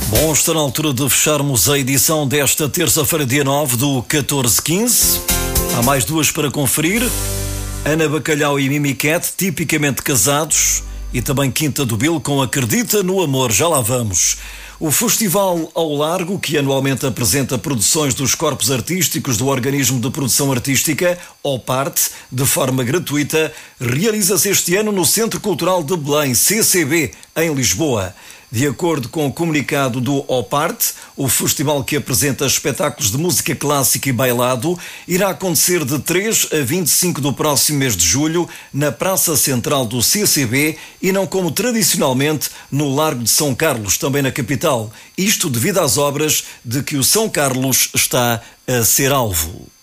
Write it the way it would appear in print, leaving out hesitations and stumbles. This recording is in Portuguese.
Bom, está na altura de fecharmos a edição desta terça-feira, dia 9 do 14-15. Há mais duas para conferir. Ana Bacalhau e Mimi Cat, tipicamente casados. E também Quinta do Bill com Acredita no Amor. Já lá vamos. O Festival ao Largo, que anualmente apresenta produções dos corpos artísticos do Organismo de Produção Artística, OPART, de forma gratuita, realiza-se este ano no Centro Cultural de Belém, CCB, em Lisboa. De acordo com o comunicado do OPART, o festival, que apresenta espetáculos de música clássica e bailado, irá acontecer de 3 a 25 do próximo mês de julho na Praça Central do CCB e não como tradicionalmente no Largo de São Carlos, também na capital. Isto devido às obras de que o São Carlos está a ser alvo.